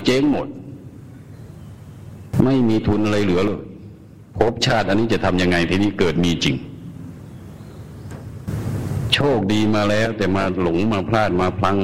เจ๊งหมดไม่มีทุนอะไรเหลือเลยภพชาติอันนี้จะทำยังไงทีนี้เกิดมีจริงโชคดีมาแล้วแต่มาหลงมาพลาดมาพลั้ง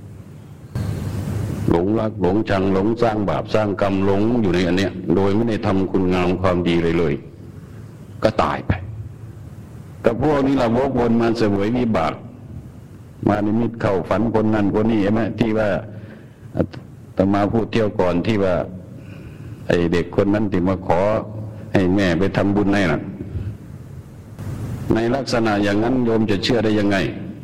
หลงรักหลงชังหลงสร้างบาปสร้างกรรมหลงอยู่ในอันเนี้ยโดยไม่ได้ทำคุณงามความดีเลยก็ตายไปกับพวกนี้เราวกวนมาเสวยวิบากมานิมิตเข้าฝันคนนั้นคนนี้ใช่ไหมที่ว่าอาตมาพูดเที่ยวก่อนที่ว่าไอเด็กคนนั้นที่มาขอให้แม่ไปทำบุญให้น่ะในลักษณะอย่างนั้นโยมจะเชื่อได้ยังไง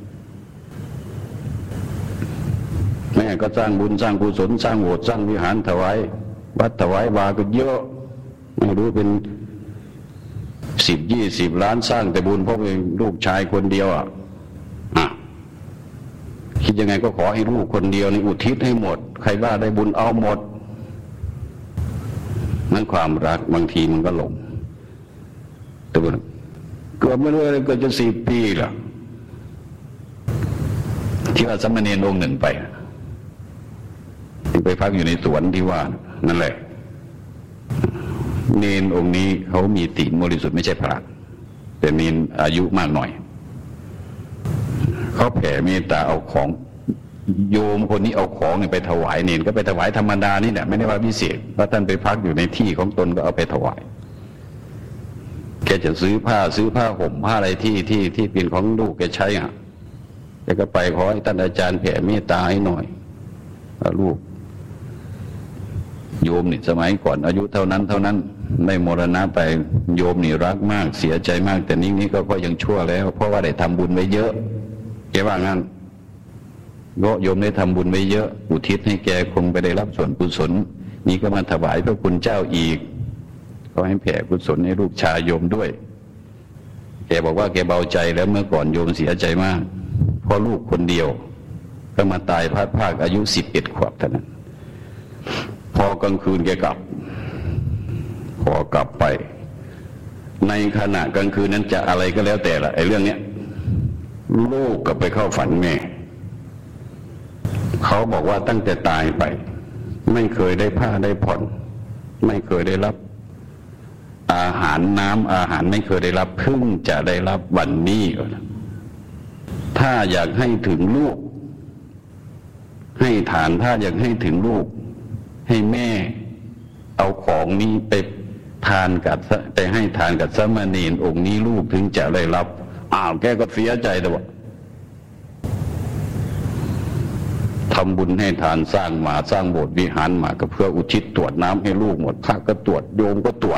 แม่ก็สร้างบุญสร้างกุศลสร้างโบสถ์สร้างวิหารถวายวัดถวายวาก็เยอะไม่รู้เป็น10-20 ล้านสร้างแต่บุญเพราะเป็นลูกชายคนเดียวคิดยังไงก็ขอให้ลูกคนเดียวในอุทิศให้หมดใครว่าได้บุญเอาหมดนั่นความรักบางทีมันก็หลงแต่ว่าเกือบไม่รู้อะไรเกิดจะ10 ปีล่ะที่ว่าสมณเณรองค์หนึ่งไปพักอยู่ในสวนที่ว่านั่นแหละเณรองค์นี้เขามีศีลบริสุทธิ์ไม่ใช่พระแต่เณรอายุมากหน่อยเขาแผ่เมตตาเอาของโยมคนนี้เอาของไปถวายเณรก็ไปถวายธรรมดานี่แหละไม่ได้ว่าพิเศษเพราะท่านไปพักอยู่ในที่ของตนก็เอาไปถวายแกจะซื้อผ้าห่มผ้าอะไรที่เป็นของลูกแกใช้แกก็ไปขอให้ท่านอาจารย์แผ่เมตตาให้หน่อยลูกโยมนี่สมัยก่อนอายุเท่านั้นได้มรณะไปโยมนี่รักมากเสียใจมากแต่นี้ก็ยังชั่วแล้วเพราะว่าได้ทำบุญไว้เยอะแกว่างั้นโยมได้ทำบุญไว้เยอะอุทิศให้แกคงไปได้รับส่วนกุศลนี่ก็มาถวายพระคุณเจ้าอีกก็ให้แผ่กุศลให้ลูกชายโยมด้วยแกบอกว่าแกเบาใจแล้วเมื่อก่อนโยมเสียใจมากเพราะลูกคนเดียวก็มาตายพลาดพลาดอายุ11 ขวบเท่านั้นพอกลางคืนแกกลับพอกลับไปในขณะกลางคืนนั้นจะอะไรก็แล้วแต่ละไอ้เรื่องเนี้ยลูกก็ไปเข้าฝันแม่เขาบอกว่าตั้งแต่ตายไปไม่เคยได้ผ้าได้ผ่อนไม่เคยได้รับอาหารน้ำอาหารไม่เคยได้รับเพิ่งจะได้รับวันนี้ถ้าอยากให้ถึงลูกให้ทานถ้าอยากให้ถึงลูกให้แม่เอาของนี้ไปทานกับไปให้ทานกับสมณเณรองค์นี้ลูกถึงจะได้รับแกก็เสียใจแต่ว่าทำบุญให้ทานสร้างโบสถ์วิหารมาก็เพื่ออุทิศตรวจน้ำให้ลูกหมดพระก็ตรวจโยมก็ตรวจ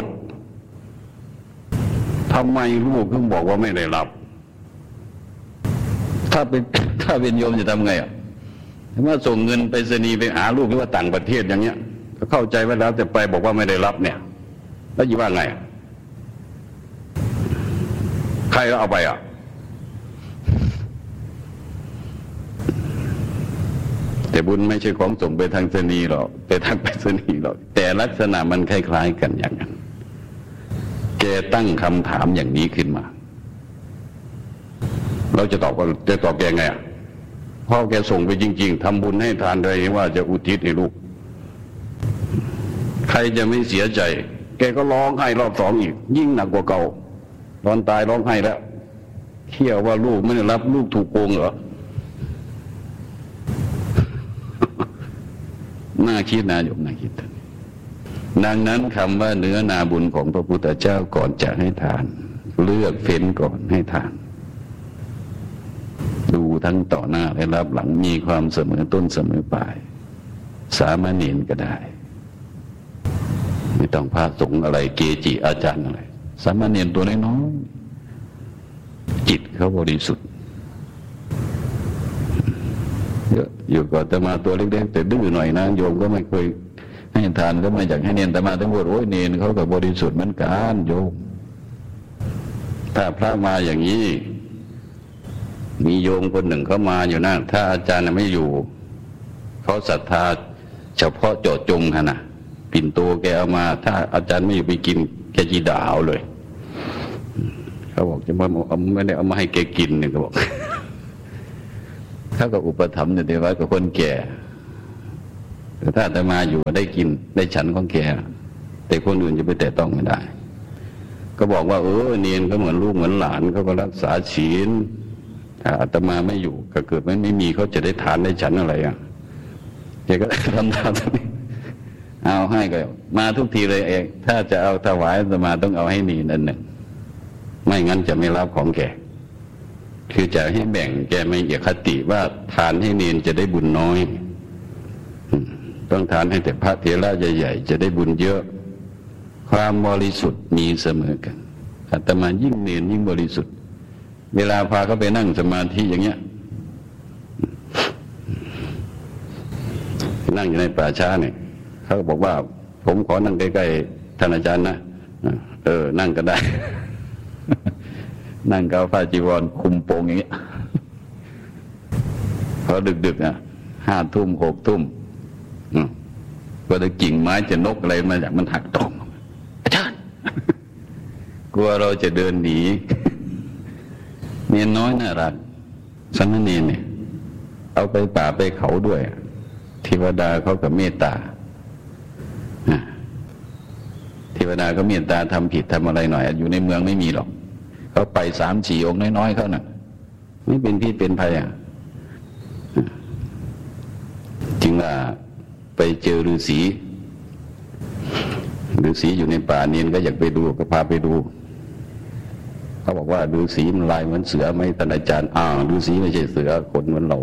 ทำไมลูกถึงบอกว่าไม่ได้รับถ้าเป็นโยมจะทำไงถ้าส่งเงินไปรษณีย์ไปหาลูกหรือว่าต่างประเทศอย่างเงี้ยก็เข้าใจไว้แล้วแต่ไปบอกว่าไม่ได้รับเนี่ยแล้วอยู่ว่าไงใครเอาไปแต่บุญไม่ใช่ของส่งไปทางไปรษณีย์หรอกไปทางไปรษณีย์หรอกแต่ลักษณะมันคล้ายๆกันอย่างนั้นแกตั้งคำถามอย่างนี้ขึ้นมาเราจะตอบแกไงพ่อแกส่งไปจริงๆทำบุญให้ทานเลยว่าจะอุทิศให้ลูกใครจะไม่เสียใจแกก็ร้องไห้รอบ2อีกยิ่งหนักกว่าเก่าตอนตายร้องไห้แล้วเที่ยวว่าลูกไม่ได้รับลูกถูกโกงเหรอน่าคิดนะโยมน่าคิดดังนั้นคำว่าเนื้อนาบุญของพระพุทธเจ้าก่อนจะให้ทานเลือกเฟ้นก่อนให้ทานดูทั้งต่อหน้าและรับหลังมีความเสมอต้นเสมอปลายสามเณรก็ได้ไม่ต้องพระสงฆ์อะไรเกจิอาจารย์อะไรสามเณรตัวน้อยๆจิตเขาบริสุทธิ์เยอะอยู่กับอาตมาตัวเล็กๆแต่ดื้อหน่อยนะโยมก็ไม่เคยให้ทานก็ไม่อยากให้เนรอาตมาทั้งหมดโอ้ยเนรเขากับบริสุทธิ์เหมือนกันโยมถ้าพระมาอย่างนี้มีโยมคนหนึ่งเขามาอยู่นะถ้าอาจารย์ไม่อยู่เขาศรัทธาเฉพาะเจาะจงนะปิ่นโตแกเอามาถ้าอาจารย์ไม่อยู่ไปกินแกจีด่าเอาเลยเขาบอกจะไม่ได้เอามาให้แกกินเนี่ยเขาบอกถ้ากับอุปถัมภ์เนี่ยเดี๋ยวไว้กับคนแก่แต่ถ้าอาตมาอยู่ได้กินได้ฉันของแกแต่คนอื่นจะไปแตะต้องไม่ได้ก็บอกว่าเนียนก็เหมือนลูกเหมือนหลานเขาก็รักษาศีลถ้าอาตมาไม่อยู่ก็เกิดไม่มีเขาจะได้ทานได้ฉันอะไรแกก็ทำตามนี้เอาให้ก็มาทุกทีเลยเองถ้าจะเอาถวายอาตมาต้องเอาให้นีนอันหนึ่งไม่งั้นจะไม่รับของแกคือจะให้แบ่งแกไม่อคติว่าทานให้เนนจะได้บุญน้อยต้องทานให้แต่พระเถระใหญ่ๆจะได้บุญเยอะความบริสุทธิ์มีเสมอกันอาตมายิ่งเนนยิ่งบริสุทธิ์เวลาพาเขาไปนั่งสมาธิอย่างเงี้ยนั่งอยู่ในป่าช้าเนี่ยเขาบอกว่าผมขอนั่งใกล้ๆท่านอาจารย์นะนั่งก็ได้ นั่งกับผ้าจีวรคุมโปงอย่างเงี้ยพอดึกๆ5 ทุ่ม6 ทุ่มก็จะกิ่งไม้จะนกอะไรมาจากมันหักตกอาจารย์กลัวเราจะเดินหนีเนียนน้อยน่ารักสังฆเนรเนี่ยเอาไปป่าไปเขาด้วยเทวดาเขากับเมตตาเทวดาก็เมตตาทำผิดทำอะไรหน่อยอยู่ในเมืองไม่มีหรอกเขาไป3-4 องค์น้อยๆเขาน่ะไม่เป็นพิษเป็นภัยจึงว่าไปเจอฤาษีอยู่ในป่าเนียนก็อยากไปดูก็พาไปดูเขาบอกว่าฤาษีมันลายเหมือนเสือไหมท่านอาจารย์ฤาษีไม่ใช่เสือคนเหมือนเรา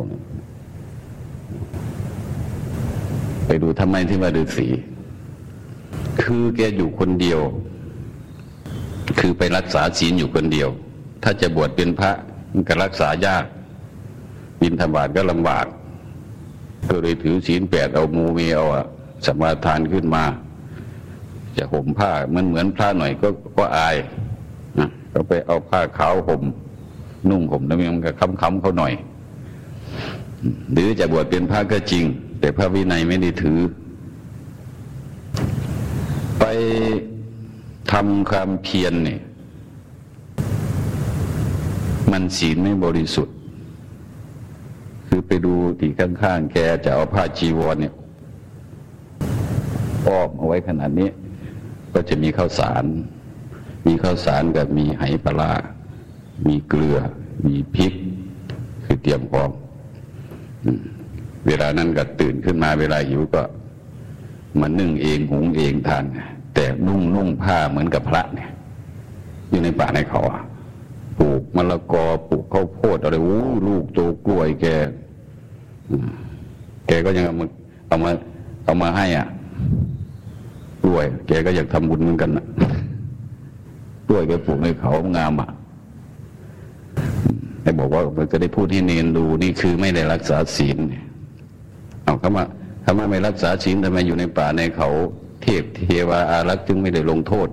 ไปดูทำไมที่ว่าฤาษีคือแกอยู่คนเดียวคือไปรักษาศีลอยู่คนเดียวถ้าจะบวชเป็นพระมันก็รักษายากบิณฑบาตก็ลำบากก็เลยถือศีล8เอามูมีเอาสมาทานขึ้นมาจะห่มผ้าเหมือนพระหน่อยก็อายนะก็ไปเอาผ้าขาวห่มนุ่งห่มแล้วมันก็ค้ำเขาหน่อยหรือจะบวชเป็นพระก็จริงแต่พระวินัยไม่ได้ถือไปทำความเพียรเนี่ยมันศีลไม่บริสุทธิ์คือไปดูที่ข้างๆแกจะเอาผ้าจีวรเนี่ยอ้อมเอาไว้ขนาดนี้ก็จะมีข้าวสารกับมีไหปลามีเกลือมีพริกคือเตรียมพร้อมเวลานั้นก็ตื่นขึ้นมาเวลาหิวก็มานึ่งเองหุงเองทานแต่นุ่งผ้าเหมือนกับพระเนี่ยอยู่ในป่าในเขาปลูกมะละกอปลูกข้าวโพดอะไรลูกโตกล้วยแกก็ยังเอามาให้กล้วยแกก็อยากทำบุญเหมือนกันกล้วยแกปลูกในเขางามไอ้บอกว่ามันก็ได้พูดให้เนนดูนี่คือไม่ได้รักษาศีลเอาคำว่าไม่รักษาศีลทำไมอยู่ในป่าในเขาเทวาอารักษ์จึงไม่ได้ลงโทษ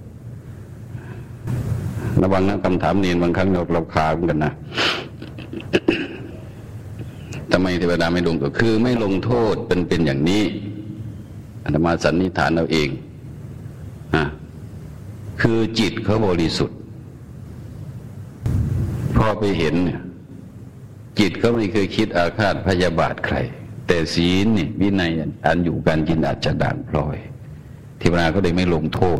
ระวังนะคำถามเนียนบางครั้งเราคาเหมือนกันนะทำไมเทวดาไม่ลงก็คือไม่ลงโทษเป็นอย่างนี้อาตมาสันนิษฐานเอาเองคือจิตเขาบริสุทธิ์พอไปเห็นเนี่ยจิตเขาไม่เคยคิดอาฆาตพยาบาทใครแต่ศีลเนี่ยวินัยอันอยู่การกินอาจจะด่างพลอยเทวดาก็เลยไม่ลงโทษ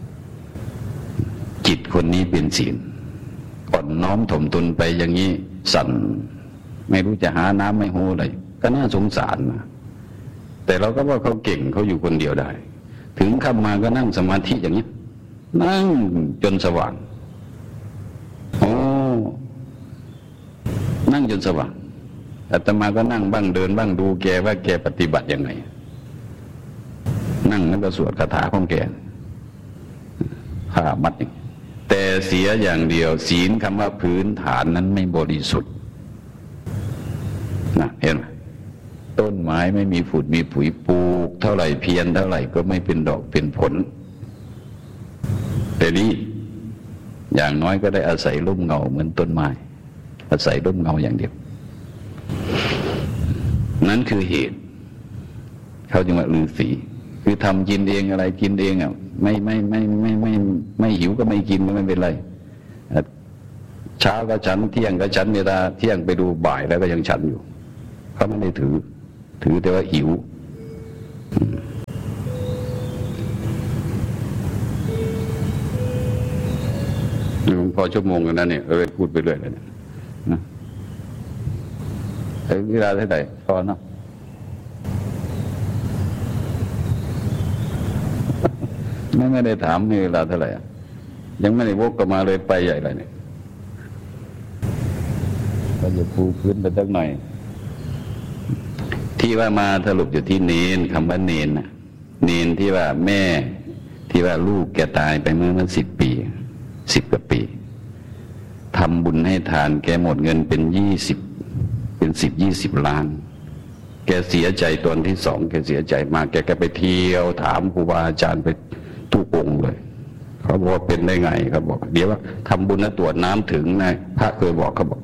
จิตคนนี้เป็นศีลอ่อนน้อมถ่อมตนไปอย่างนี้สั่นไม่รู้จะหาน้ำไม่หูอะไรก็น่าสงสารนะแต่เราก็ว่าเขาเก่งเขาอยู่คนเดียวได้ถึงค่ำมาก็นั่งสมาธิอย่างนี้นั่งจนสว่างนั่งจนสว่างอาตมาก็นั่งบ้างเดินบ้างดูแกว่าแกปฏิบัติยังไงนั่งแล้วก็สวดคาถาของแกผ้ามัดอย่างแต่เสียอย่างเดียวศีลคำว่าพื้นฐานนั้นไม่บริสุทธิ์นะเห็นไหมต้นไม้ไม่มีฝุ่นมีปุ๋ยปลูกเท่าไหร่เพียรเท่าไหร่ก็ไม่เป็นดอกเป็นผลแต่นี้อย่างน้อยก็ได้อาศัยร่มเงาเหมือนต้นไม้อาศัยร่มเงาอย่างเดียวนั่นคือเหตุเขาจึงว่าฤาษีคือทำกินเองอะไรกินเองไม่หิวก็ไม่กินไม่เป็นไรเช้าก็ฉันเที่ยงก็ฉันเวลาเที่ยงไปดูบ่ายแล้วก็ยังฉันอยู่เขาไม่ได้ถือแต่ว่าหิวพอชั่วโมงกันนั้นเนี่ยพูดไปเรื่อยเลยนะใช้เวลาเท่าไหร่พอเนาะไม่ได้ถามมีเวลาเท่าไหร่ยังไม่ได้วกกลับมาเลยไปใหญ่เลยเนี่ยก็จะปูพื้นไปสักหน่อยที่ว่ามาสรุปอยู่ที่เนนคำว่าเนนนะเนนที่ว่าแม่ที่ว่าลูกแกตายไปเมื่อ10 ปี10 กว่าปีทำบุญให้ทานแกหมดเงินเป็น10-20 ล้านแกเสียใจตอนที่2แกเสียใจมากแกไปเที่ยวถามครูบาอาจารย์ไปทุกองค์เลยเขาบอกว่าเป็นได้ไงเขาบอกเดี๋ยวว่าทำบุญแล้วตรวจน้ำถึงนะพระเคยบอกเขาบอก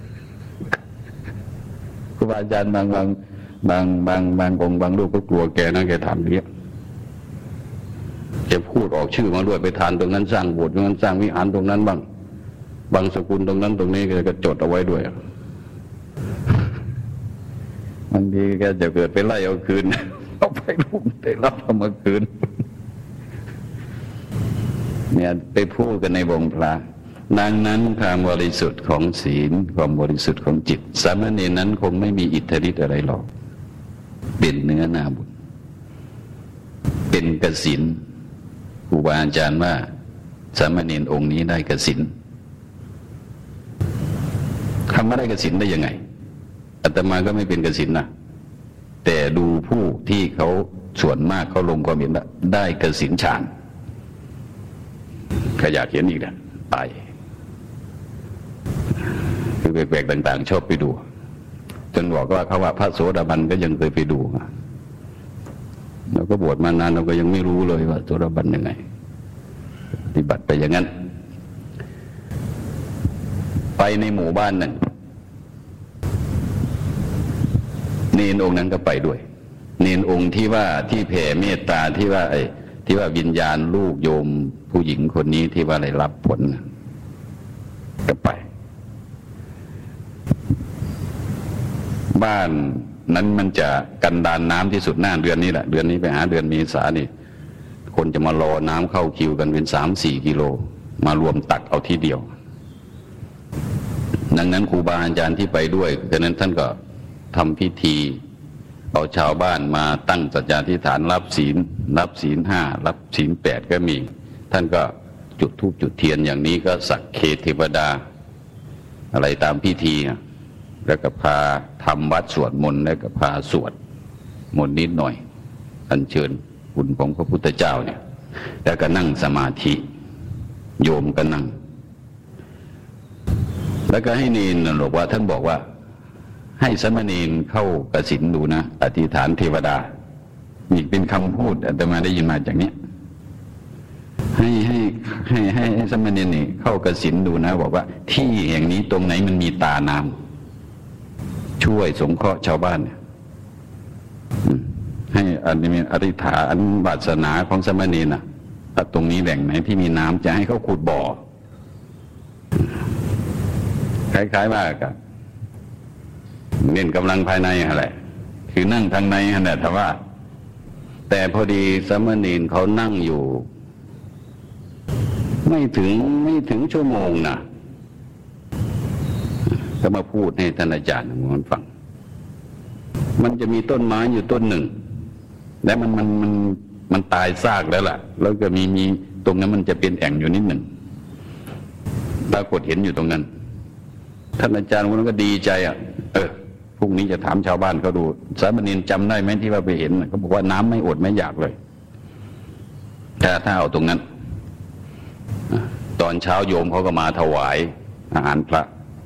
ครูบาอาจารย์บางองค์บางลูกก็กลัวแกนะแกถามเยอะแกพูดออกชื่อมาด้วยไปทานตรงนั้นสร้างโบสถ์ตรงนั้นสร้างวิหารตรงนั้นบ้างบางสกุลตรงนั้นตรงนี้ก็จดเอาไว้ด้วยบางทีแกจะเกิดไปไล่เอาคืนเอาไปลูกได้รับเอามาคืนเนี่ยไปพูดกันในวงพระดังนั้นความบริสุทธิ์ของศีลความบริสุทธิ์ของจิตสามเณรนั้นคงไม่มีอิทธิฤทธิ์อะไรหรอกเป็นเนื้อนาบุญเป็นกสิณครูบาอาจารย์ว่าสามเณรองค์นี้ได้กสิณคำว่าได้กสิณได้ยังไงอาตมาก็ไม่เป็นกสิณนะแต่ดูผู้ที่เขาส่วนมากเขาลงความเห็นว่าได้กสิณฌานขอยากเห็นอีกนะไปคือแปลกๆต่างๆชอบไปดูจนบอกว่าเขาว่าพระโสดาบันก็ยังเคยไปดูเราก็บวชมานานเราก็ยังไม่รู้เลยว่าโสดาบันยังไงปฏิบัติไปอย่างนั้นไปในหมู่บ้านนั้นเนนองค์นั้นก็ไปด้วยเนนองค์ที่ว่าที่แผ่เมตตาที่ว่าวิญญาณลูกโยมผู้หญิงคนนี้ที่ว่าได้รับผลก็ไปบ้านนั้นมันจะกันดานน้ำที่สุดหน้าเดือนนี้แหละเดือนนี้ไปหาเดือนเมษานี่คนจะมารอน้ำเข้าคิวกันเป็น3-4 กิโลมารวมตักเอาทีเดียวดังนั้นครูบาอาจารย์ที่ไปด้วยดังนั้นท่านก็ทำพิธีเอาชาวบ้านมาตั้งสัจจะอธิษฐานรับศีล5รับศีล8ก็มีท่านก็จุดธูปจุดเทียนอย่างนี้ก็สักเคเทวดาอะไรตามพิธีแล้วก็พาทำวัดสวดมนต์แล้วก็พาสวดมนต์นิดหน่อยอัญเชิญบุญของพระพุทธเจ้าเนี่ยแล้วก็นั่งสมาธิโยมก็นั่งแล้วก็ให้เนรบอกว่าท่านบอกว่าให้สมณเณรเข้ากสิณดูนะอธิษฐานเทวดานี่เป็นคำพูดอาตมาได้ยินมาจากนี้ให้สมณเณรนี่เข้ากสิณดูนะบอกว่าที่แห่งนี้ตรงไหนมันมีตาน้ำช่วยสงเคราะห์ชาวบ้านให้อันนี้อธิษฐานอันวาสนาของสมณเณรนะตรงนี้แหล่งไหนที่มีน้ำจะให้เขาขุดบ่อคล้ายๆว่ากันเน้นกำลังภายในอะไรคือนั่งทางในนั่นแหละแต่ว่าแต่พอดีสมณเณรเขานั่งอยู่ไม่ถึงชั่วโมงนะก็มาพูดให้ท่านอาจารย์มันฟังมันจะมีต้นไม้อยู่ต้นหนึ่งและมันตายซากแล้วล่ะแล้วก็มีตรงนั้นมันจะเป็นแอ่งอยู่นิดหนึ่งปรากฏเห็นอยู่ตรงนั้นท่านอาจารย์คนนั้นก็ดีใจพรุ่งนี้จะถามชาวบ้านเขาดูสามเณรจำได้ไหมที่ว่าไปเห็นเขาบอกว่าน้ำไม่อดไม่อยากเลยถ้าเอาตรงนั้นตอนเช้าโยมเขาก็มาถวายอาหารพระ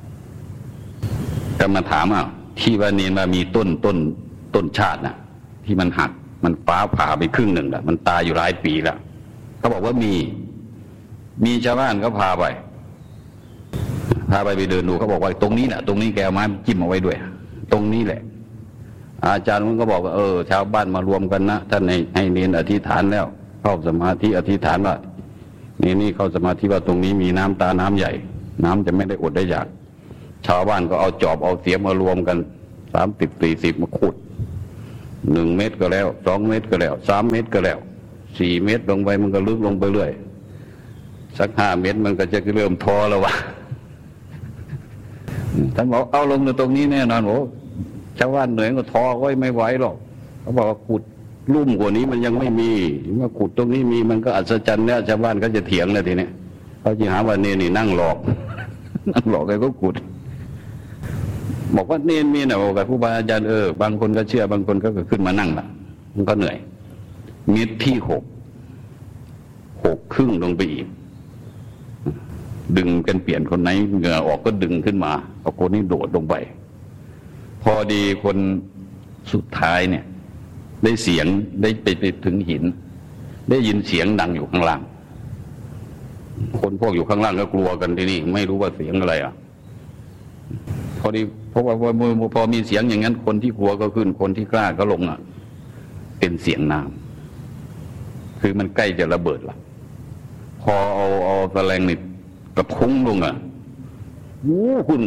ก็มาถามที่ว่าเนรว่ามีต้นชาตินะที่มันหักมันฟ้าผ่าไปครึ่งหนึ่งแล้วมันตายอยู่หลายปีแล้วเขาบอกว่ามีชาวบ้านเขาพาไปเดินดูเขาบอกว่าตรงนี้แหละตรงนี้แกเอาไม้จิ้มเอาไว้ด้วยตรงนี้แหละอาจารย์มันก็บอกว่าชาวบ้านมารวมกันนะท่านให้เนรอธิษฐานแล้วเข้าสมาธิอธิษฐานว่านี่เข้าสมาธิว่าตรงนี้มีน้ำตาน้ำใหญ่น้ำจะไม่ได้อดได้อยากชาวบ้านก็เอาจอบเอาเสียมมารวมกัน30-40มาขุด 1 เมตรก็แล้ว2 เมตรก็แล้ว3 เมตรก็แล้ว4 เมตรลงไปมันก็ลึกลงไปเรื่อยสัก5 เมตรมันก็จะเริ่มท้อแล้ววะท่านบอกเอาลงตรงนี้แน่นอนโอ้ชาวบ้านเหนื่อยก็ท้อไว้ไม่ไหวหรอกเขาบอกว่าขุดลุ่มกว่านี้มันยังไม่มีเมื่อขุดตรงนี้มีมันก็อัศจรรย์แล้วชาวบ้านก็จะเถียงเลยทีนี้เขาจะหาว่าเนรนี่นั่งหลอกนั่งหลอกใครก็ขุดบอกว่าเนรมีนะบอกกับผู้บาอาจารย์บางคนก็เชื่อบางคนก็ขึ้นมานั่งละมันก็เหนื่อยเมตรที่6 ครึ่งลงไปอีกดึงกันเปลี่ยนคนไหนเหงื่อออกก็ดึงขึ้นมาเอาคนนี้โดดลงไปพอดีคนสุดท้ายเนี่ยได้เสียงได้ไปถึงหินได้ยินเสียงดังอยู่ข้างล่างคนพวกอยู่ข้างล่างก็กลัวกันที่นี่ไม่รู้ว่าเสียงอะไรพอดีเพราะว่าพอมีเสียงอย่างนั้นคนที่กลัวก็ขึ้นคนที่กล้าก็ลงเป็นเสียงน้ำคือมันใกล้จะระเบิดละพอเอาตะแลงนี่กระทุ้งลงคุณ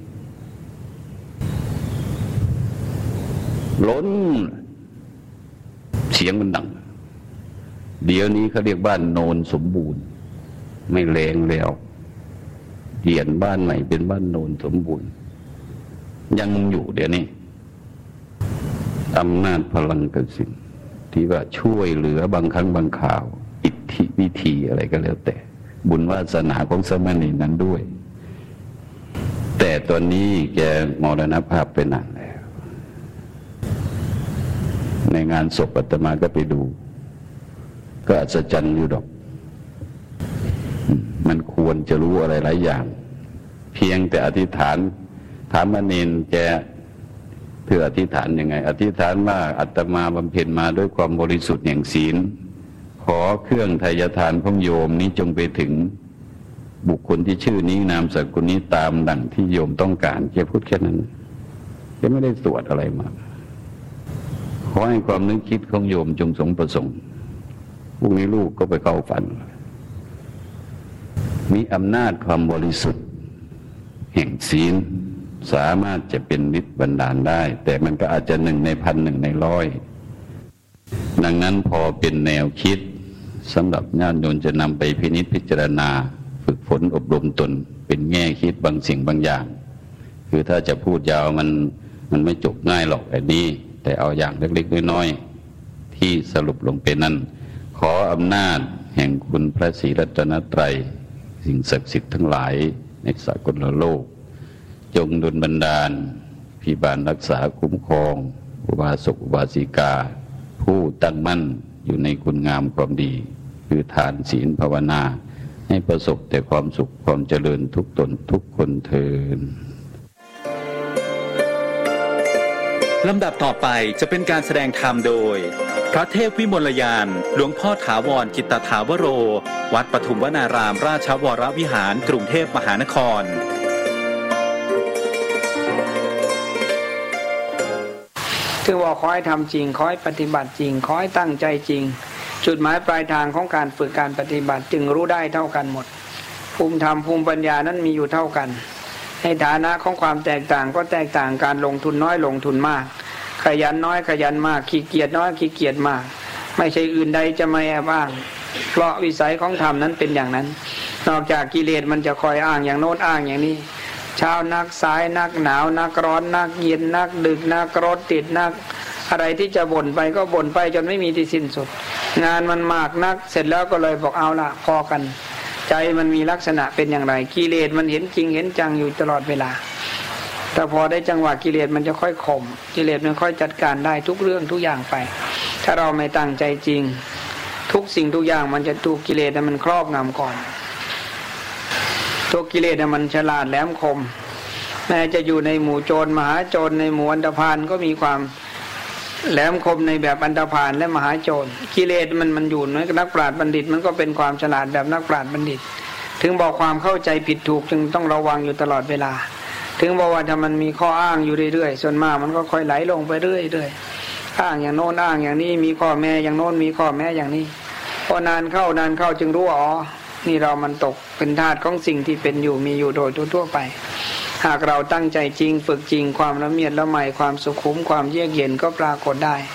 ล้นเสียงมันดังเดี๋ยวนี้เขาเรียกบ้านโนนสมบูรณ์ไม่แรงแล้วเปลี่ยนบ้านใหม่เป็นบ้านโนนสมบูรณ์ยังอยู่เดี๋ยวนี้อำนาจพลังกสิณที่ว่าช่วยเหลือบางครั้งบางข่าวอิทธิวิธีอะไรก็แล้วแต่บุญวาสนาของสมณีนั้นด้วยแต่ตอนนี้แกมรณภาพไปนานแล้วในงานศพอาตมาก็ไปดูก็อัศจรรย์อยู่ดอกมันควรจะรู้อะไรหลายอย่างเพียงแต่อธิษฐานถามเนรแกเพื่ออธิษฐานยังไงอธิษฐานว่าอาตมาบำเพ็ญมาด้วยความบริสุทธิ์แห่งศีลขอเครื่องไทยทานของโยมนี้จงไปถึงบุคคลที่ชื่อนี้นามสกุลนี้ตามดังที่โยมต้องการแกพูดแค่นั้นแกไม่ได้ตรวจอะไรมาขอให้ความนึกคิดของโยมจงสมประสงค์พรุ่งนี้ลูกก็ไปเข้าฝันมีอำนาจความบริสุทธิ์แห่งศีลสามารถจะเป็นฤทธิ์บันดาลได้แต่มันก็อาจจะ1 ใน 1,000 1 ใน 100ดังนั้นพอเป็นแนวคิดสำหรับญาติโยมจะนำไปพินิจพิจารณาฝึกฝนอบรมตนเป็นแง่คิดบางสิ่งบางอย่างคือถ้าจะพูดยาวมันไม่จบง่ายหรอกแบบนี้แต่เอาอย่างเล็กๆน้อยๆที่สรุปลงเป็นนั้นขออำนาจแห่งคุณพระศรีรัตนตรัยสิ่งศักดิ์สิทธิ์ทั้งหลายในสากลโลกจงดลบันดาลพิบาลรักษาคุ้มครองอุบาสกอุบาสิกาผู้ตั้งมั่นอยู่ในคุณงามความดีคือทานศีลภาวนาให้ประสบแต่ความสุขความเจริญทุกตนทุกคนเทินลำดับต่อไปจะเป็นการแสดงธรรมโดยพระเทพวิมลยานหลวงพ่อถาวรกิตตถาวโรวัดปทุมวนารามราชวรวิหารกรุงเทพมหานครคือว่าขอให้ทำจริงขอให้ปฏิบัติจริงขอให้ตั้งใจจริงจุดหมายปลายทางของการฝึกการปฏิบัติจึงรู้ได้เท่ากันหมดภูมิธรรมภูมิปัญญานั้นมีอยู่เท่ากันในฐานะของความแตกต่างก็แตกต่างการลงทุนน้อยลงทุนมากขยันน้อยขยันมากขี้เกียจน้อยขี้เกียจมากไม่ใช่อื่นใดจะมาแอบอ้างเพราะวิสัยของธรรมนั้นเป็นอย่างนั้นนอกจากกิเลสมันจะคอยอ้างอย่างโน้นอ้างอย่างนี้เช้านักสายนักหนาวนักร้อนนักเย็นนักดึกนักรถติดนักอะไรที่จะบ่นไปก็บ่นไปจนไม่มีที่สิ้นสุดงานมันมากนักเสร็จแล้วก็เลยบอกเอาละพอกันใจมันมีลักษณะเป็นอย่างไรกิเลสมันเห็นจริงเห็นจังอยู่ตลอดเวลาแต่พอได้จังหวะกิเลสมันจะค่อยข่มกิเลสมันค่อยจัดการได้ทุกเรื่องทุกอย่างไปถ้าเราไม่ตั้งใจจริงทุกสิ่งทุกอย่างมันจะถูกกิเลสมันครอบงำก่อนตัวกิเลสมันฉลาดแหลมคมแม้จะอยู่ในหมู่โจรมหาโจรในหมู่อันธพาลก็มีความแหลมคมในแบบอันธพาลและมหาโจรกิเลสมันอยู่ในนักปราชญ์บัณฑิตมันก็เป็นความฉลาดแบบนักปราชญ์บัณฑิตถึงบอกความเข้าใจผิดถูกจึงต้องระวังอยู่ตลอดเวลาถึงบอกว่าถ้ามันมีข้ออ้างอยู่เรื่อยๆส่วนมากมันก็ค่อยไหลลงไปเรื่อยๆอ้างอย่างโน้นอ้างอย่างนี้มีข้อแม้อย่างโน้นมีข้อแม้อย่างนี้พอนานเข้จึงรู้อ๋อนี่เรามันตกเป็นทาสของสิ่งที่เป็นอยู่มีอยู่โดยทั่วไปหากเราตั้งใจจริงฝึกจริงความละเมียดละไมความสุขุมความเยือกเย็นก็ปรากฏได้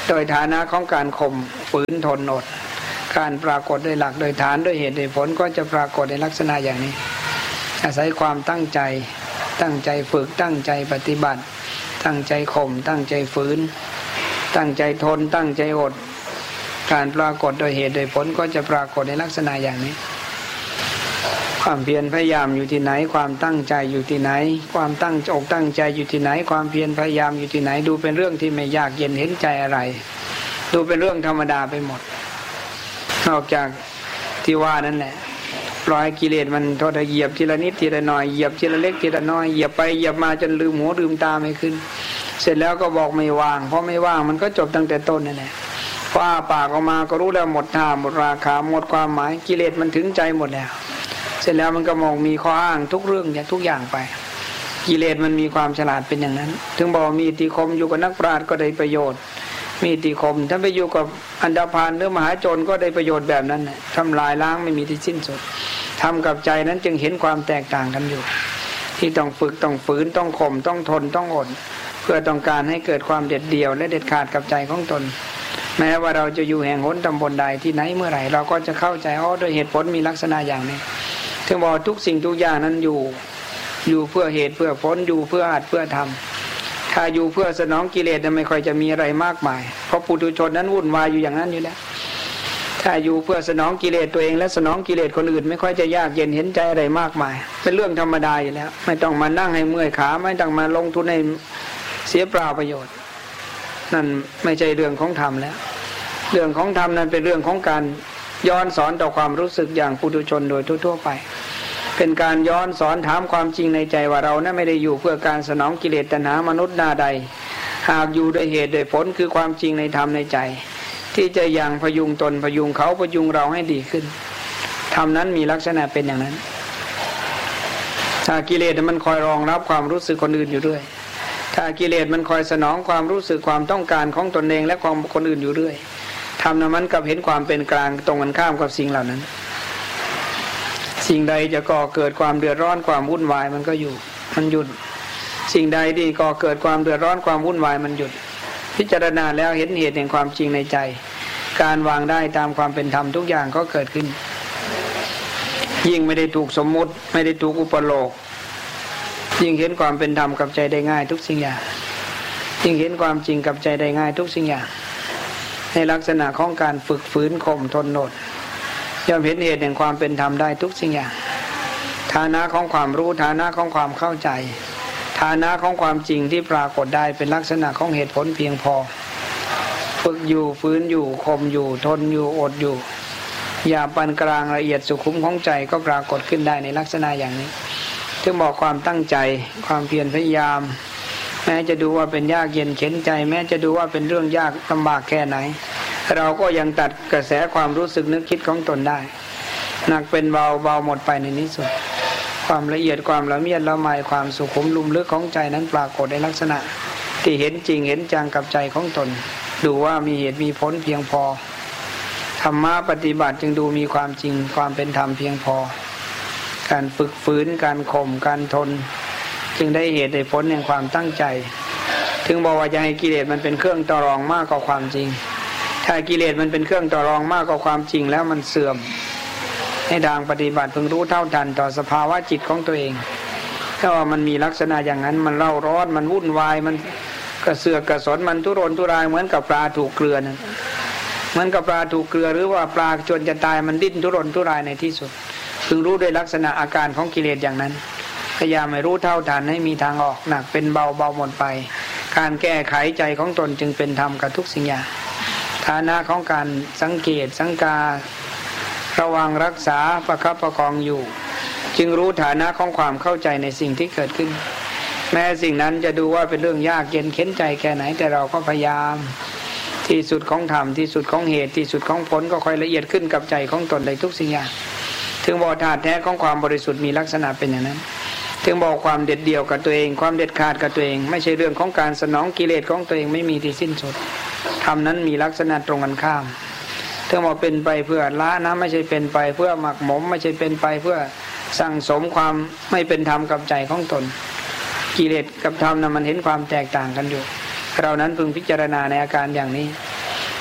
โดยฐานะของการข่มฝืนทนอดการปรากฏโดยหลักโดยฐานด้วยเหตุโดยผลก็จะปรากฏในลักษณะอย่างนี้อาศัยความตั้งใจฝึกตั้งใจปฏิบัติตั้งใจข่มตั้งใจฝืนตั้งใจทนตั้งใจอดการปรากฏโดยเหตุโดยผลก็จะปรากฏในลักษณะอย่างนี้ความเพียรพยายามอยู่ที่ไหนความตั้งใจอยู่ที่ไหนความตั้งอกตั้งใจอยู่ที่ไหนความเพียรพยายามอยู่ที่ไหนดูเป็นเรื่องที่ไม่ยากเย็นเห็นใจอะไรดูเป็นเรื่องธรรมดาไปหมดนอกจากที่ว่านั่นแหละปล่อยกิเลสมันทอดเหยียบทีละนิดทีละหน่อยเหยียบทีละเล็กทีละน้อยเหยียบไปเหยียบมาจนลืมหูลืมตาไม่ขึ้นเสร็จแล้วก็บอกไม่ว่างเพราะไม่ว่างมันก็จบตั้งแต่ต้นนั่นแหละว่าปากออกมาก็รู้แล้วหมดท่าหมดราคาหมดความหมายกิเลสมันถึงใจหมดแล้วเสร็จแล้วมันก็มองมีข้ออ้างทุกเรื่องทุกอย่างไปกิเลสมันมีความฉลาดเป็นอย่างนั้นถึงบอกมีอิทธิคมอยู่กับนักปราชญ์ก็ได้ประโยชน์มีอิทธิคมถ้าไปอยู่กับอันดาพานหรือมหาโจรก็ได้ประโยชน์แบบนั้นน่ะทำลายล้างไม่มีที่สิ้นสุดทำกับใจนั้นจึงเห็นความแตกต่างกันอยู่ที่ต้องฝึกต้องฝืนต้องข่มต้องทนต้องอดเพื่อต้องการให้เกิดความเด็ดเดี่ยวและเด็ดขาดกับใจของตนแม้ว่าเราจะอยู่แห่งหนตำบลใดที่ไหนเมื่อไหร่เราก็จะเข้าใจโดยเหตุผลมีลักษณะอย่างนี้ถึงบอกทุกสิ่งทุกอย่างนั้นอยู่เพื่อเหตุเพื่อผลอยู่เพื่ออัดเพื่อทำถ้าอยู่เพื่อสนองกิเลสนั้นไม่ค่อยจะมีอะไรมากมายเพราะปุถุชนนั้นวุ่นวายอยู่อย่างนั้นอยู่แล้วถ้าอยู่เพื่อสนองกิเลสตัวเองและสนองกิเลสคนอื่นไม่ค่อยจะยากเย็นเห็นใจอะไรมากมายเป็นเรื่องธรรมดาอยู่แล้วไม่ต้องมานั่งให้เมื่อยขาไม่ต้องมาลงทุนให้เสียเปล่าประโยชน์นั่นไม่ใช่เรื่องของธรรมแล้วเรื่องของธรรมนั้นเป็นเรื่องของการย้อนสอนต่อความรู้สึกอย่างปุถุชนโดยทั่วๆไปเป็นการย้อนสอนถามความจริงในใจว่าเรานั้นไม่ได้อยู่เพื่อการสนองกิเลสตัณหามนุษย์หน้าใดหากอยู่ด้วยเหตุด้วยผลคือความจริงในธรรมในใจที่จะยังพยุงตนพยุงเขาพยุงเราให้ดีขึ้นธรรมนั้นมีลักษณะเป็นอย่างนั้นถ้ากิเลสมันคอยรองรับความรู้สึกคนอื่นอยู่ด้วยถ้ากิเลสมันคอยสนองความรู้สึกความต้องการของตนเองและของคนอื่นอยู่เรื่อยทำนั้นมันกับเห็นความเป็นกลางตรงกันข้ามกับสิ่งเหล่านั้นสิ่งใดจะก่อเกิดความเดือดร้อนความวุ่นวายมันก็อยู่มันหยุดสิ่งใดที่ก่อเกิดความเดือดร้อนความวุ่นวายมันหยุดพิจารณาแล้วเห็นเหตุแห่งความจริงในใจการวางได้ตามความเป็นธรรมทุกอย่างก็เกิดขึ้นยิ่งไม่ได้ถูกสมมุติไม่ได้ถูกอุปโลกยิ่งเห็นความเป็นธรรมกับใจได้ง่ายทุกสิ่งอย่างยิ่งเห็นความจริงกับใจได้ง่ายทุกสิ่งอย่างในลักษณะของการฝึกฝืนข่มทนอดย่อมเห็นเหตุแห่งความเป็นธรรมได้ทุกสิ่งอย่างฐานะของความรู้ฐานะของความเข้าใจฐานะของความจริงที่ปรากฏได้เป็นลักษณะของเหตุผลเพียงพอฝึกอยู่ฝืนอยู่ข่มอยู่ทนอยู่อดอยู่อย่าปานกลางละเอียดสุขุมของใจก็ปรากฏขึ้นได้ในลักษณะอย่างนี้ถึงบอกความตั้งใจความเพียรพยายามแม้จะดูว่าเป็นยากเย็นเข็นใจแม้จะดูว่าเป็นเรื่องยากลำบากแค่ไหนเราก็ยังตัดกระแสความรู้สึกนึกคิดของตนได้หนักเป็นเบาเบาหมดไปในที่สุดความละเอียดความละเมียดละไมความสุขุมลุ่มลึกของใจนั้นปรากฏในลักษณะที่เห็นจริงเห็นจังกับใจของตนดูว่ามีเหตุมีผลเพียงพอธรรมะปฏิบัติจึงดูมีความจริงความเป็นธรรมเพียงพอการฝึกฝืนการข่มการทนจึงได้เหตุได้ผลแห่งความตั้งใจถึงบอกว่าจะให้กิเลสมันเป็นเครื่องต่อรองมากกว่าความจริงถ้ากิเลสมันเป็นเครื่องต่อรองมากกว่าความจริงแล้วมันเสื่อมให้ทางปฏิบัติพึงรู้เท่าทันต่อสภาวะจิตของตัวเองถ้าว่ามันมีลักษณะอย่างนั้นมันเล่าร้อนมันวุ่นวายมันกระเสือกกระสนมันทุรนทุรายเหมือนกับปลาถูกเกลือนั่นเหมือนกับปลาถูกเกลือหรือว่าปลาจนจะตายมันดิ้นทุรนทุรายในที่สุดพึงรู้ด้วยลักษณะอาการของกิเลสอย่างนั้นพยายามให้รู้เท่าทันให้มีทางออกหนักเป็นเบาเบาหมดไปการแก้ไขใจของตนจึงเป็นธรรมกับทุกสิ่งอย่างฐานะของการสังเกตสังการะวังรักษาประคับประคองอยู่จึงรู้ฐานะของความเข้าใจในสิ่งที่เกิดขึ้นแม้สิ่งนั้นจะดูว่าเป็นเรื่องยากเย็นเข็นใจแค่ไหนแต่เราก็พยายามที่สุดของธรรมที่สุดของเหตุที่สุดของผลก็ค่อยละเอียดขึ้นกับใจของตนในทุกสิ่งอย่างถึงบอกธาตุแท้ของความบริสุทธิ์มีลักษณะเป็นอย่างนั้นถึงบอกความเด็ดเดี่ยวกับตัวเองความเด็ดขาดกับตัวเองไม่ใช่เรื่องของการสนองกิเลสของตัวเองไม่มีที่สิ้นสุดธรรมนั้นมีลักษณะตรงกันข้ามถึงบอกเป็นไปเพื่อละนะไม่ใช่เป็นไปเพื่อหมักหมมไม่ใช่เป็นไปเพื่อสั่งสมความไม่เป็นธรรมกับใจของตนกิเลสกับธรรมนั้นมันเห็นความแตกต่างกันอยู่เรานั้นพึงพิจารณาในอาการอย่างนี้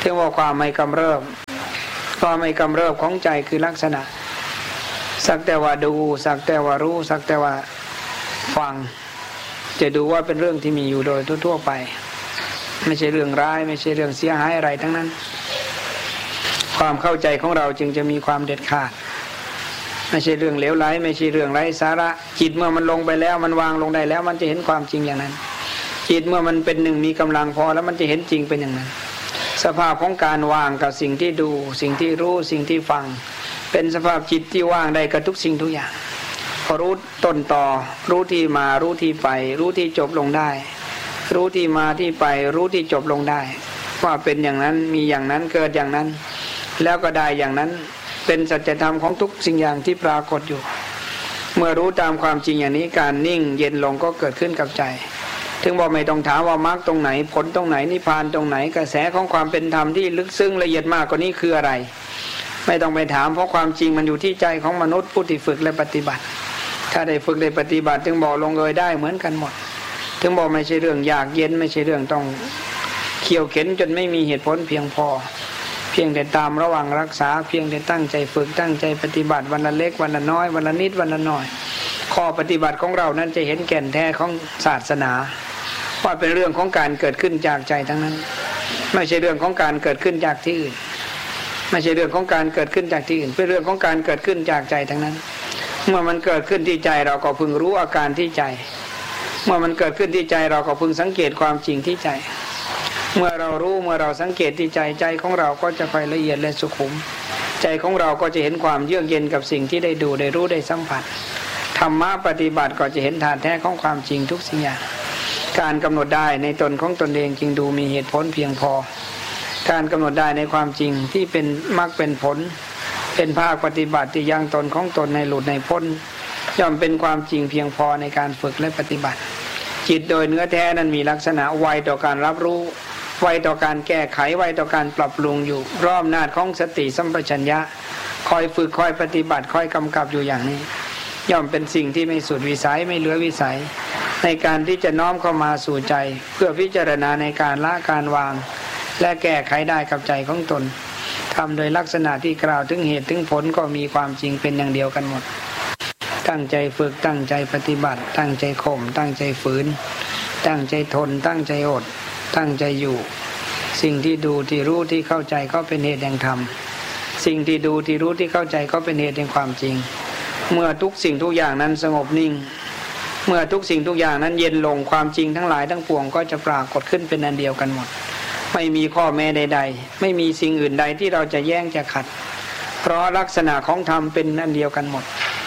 ถึงว่าความไม่กำเริบของใจคือลักษณะสักแต่ว่าดูสักแต่ว่ารู้สักแต่ว่าฟังจะดูว่าเป็นเรื่องที่มีอยู่โดยทั่วๆไปไม่ใช่เรื่องร้ายไม่ใช่เรื่องเสียหายอะไรทั้งนั้นความเข้าใจของเราจึงจะมีความเด็ดขาดไม่ใช่เรื่องเลวไหลไม่ใช่เรื่องไร้สาระจิตเมื่อมันลงไปแล้วมันวางลงได้แล้วมันจะเห็นความจริงอย่างนั้นจิตเมื่อมันเป็นหนึ่งมีกำลังพอแล้วมันจะเห็นจริงเป็นอย่างนั้นสภาพของการวางกับสิ่งที่ดูสิ่งที่รู้สิ่งที่ฟังเป็นสภาพจิตที่ว่างได้กับทุกสิ่งทุกอย่างพอรู้ต้นต่อรู้ที่มารู้ที่ไปรู้ที่จบลงได้รู้ที่มาที่ไปรู้ที่จบลงได้ว่าเป็นอย่างนั้นมีอย่างนั้นเกิดอย่างนั้นแล้วก็ได้อย่างนั้นเป็นสัจธรรมของทุกสิ่งอย่างที่ปรากฏอยู่เมื่อรู้ตามความจริงอย่างนี้การนิ่งเย็นลงก็เกิดขึ้นกับใจถึงบอกไม่ต้องถามว่ามรรคตรงไหนผลตรงไหนนิพพานตรงไหนกระแสของความเป็นธรรมที่ลึกซึ้งละเอียดมากกว่านี้คืออะไรไม่ต้องไปถามเพราะความจริงมันอยู่ที่ใจของมนุษย์ผู้ที่ฝึกและปฏิบัติถ้าได้ฝึกได้ปฏิบัติถึงบอกลงเอยได้เหมือนกันหมดถึงบอกไม่ใช่เรื่องยากเย็นไม่ใช่เรื่องต้องเขี่ยวเข็นจนไม่มีเหตุผลเพียงพอเพียงแต่ตามระวังรักษาเพียงแต่ตั้งใจฝึกตั้งใจปฏิบัติวันละเล็กวันละน้อยวันละนิดวันละน้อยข้อปฏิบัติของเรานั้นจะเห็นแก่นแท้ของศาสนาว่าเป็นเรื่องของการเกิดขึ้นจากใจทั้งนั้นไม่ใช่เรื่องของการเกิดขึ้นจากที่อื่นไม่ใช่เรื่องของการเกิดขึ้นจากที่อื่นเป็นเรื่องของการเกิดขึ้นจากใจทั้งนั้นเมื่อมันเกิดขึ้นที่ใจเราก็พึงรู้อาการที่ใจเมื่อมันเกิดขึ้นที่ใจเราก็พึงสังเกตความจริงที่ใจเมื่อเรารู้เมื่อเราสังเกตที่ใจใจของเราก็จะค่อยละเอียดและสุขุมใจของเราก็จะเห็นความเยือกเย็นกับสิ่งที่ได้ดูได้รู้ได้สัมผัสธรรมะปฏิบัติก็จะเห็นฐานแท้ของความจริงทุกสิ่งอย่างการกำหนดได้ในตนของตนเองจึงดูมีเหตุผลเพียงพอการกำหนดได้ในความจริงที่เป็นมรรคเป็นผลเป็นภาคปฏิบัติที่ยังตนของตนในหลุดในพ้นย่อมเป็นความจริงเพียงพอในการฝึกและปฏิบัติจิตโดยเนื้อแท้นั้นมีลักษณะไวต่อการรับรู้ไวต่อการแก้ไขไวต่อการปรับปรุงอยู่รอบอำนาจของสติสัมปชัญญะคอยฝึกคอยปฏิบัติคอยกำกับอยู่อย่างนี้ย่อมเป็นสิ่งที่ไม่สุดวิสัยไม่เหลือวิสัยในการที่จะน้อมเข้ามาสู่ใจเพื่อพิจารณาในการละการวางและแก้ไขได้กับใจของตนทำโดยลักษณะที่กล่าวถึงเหตุถึงผลก็มีความจริงเป็นอย่างเดียวกันหมดตั้งใจฝึกตั้งใจปฏิบัติตั้งใจข่มตั้งใจฝืนตั้งใจทนตั้งใจอดตั้งใจอยู่สิ่งที่ดูที่รู้ที่เข้าใจก็เป็นเหตุแห่งธรรมสิ่งที่ดูที่รู้ที่เข้าใจก็เป็นเหตุแห่งความจริงเมื่อทุกสิ่งทุกอย่างนั้นสงบนิ่งเมื่อทุกสิ่งทุกอย่างนั้นเย็นลงความจริงทั้งหลายทั้งปวงก็จะปรากฏขึ้นเป็นอันเดียวกันหมดไม่มีข้อแม้ใดๆไม่มีสิ่งอื่นใดที่เราจะแย้งจะขัดเพราะลักษณะของธรรมเป็นอันเดียวกันหมด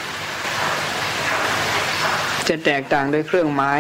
จะแตกต่างโดยเครื่องหมาย